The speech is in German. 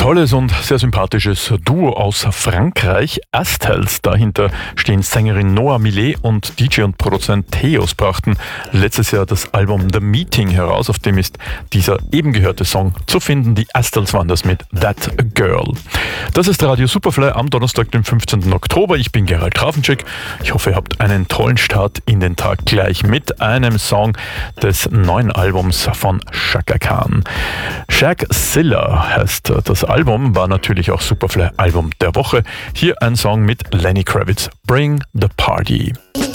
Tolles und sehr sympathisches Duo aus Frankreich, Astels. Dahinter stehen Sängerin Noah Millet und DJ und Produzent Theos brachten letztes Jahr das Album The Meeting heraus, auf dem ist dieser eben gehörte Song zu finden. Die Astels waren das mit That Girl. Das ist Radio Superfly am Donnerstag, dem 15. Oktober. Ich bin Gerald Grafenschek. Ich hoffe, ihr habt einen tollen Start in den Tag gleich mit einem Song des neuen Albums von Chaka Khan. Shaq Silla heißt das Album, war natürlich auch Superfly Album der Woche. Hier ein Song mit Lenny Kravitz, Bring the Party.